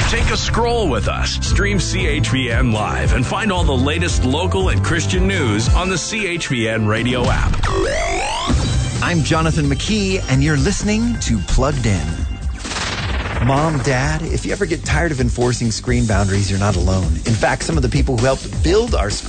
Take a scroll with us. Stream CHVN Live and find all the latest local and Christian news on the CHVN radio app. I'm Jonathan McKee, and you're listening to Plugged In. Mom, Dad, if you ever get tired of enforcing screen boundaries, you're not alone. In fact, some of the people who helped build our screen